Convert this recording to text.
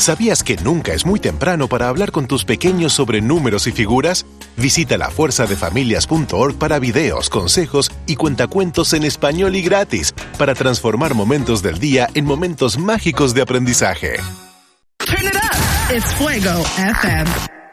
¿Sabías que nunca es muy temprano para hablar con tus pequeños sobre números y figuras? Visita lafuerzadefamilias.org para videos, consejos y cuentacuentos en español y gratis para transformar momentos del día en momentos mágicos de aprendizaje. Turn it up. It's Fuego FM.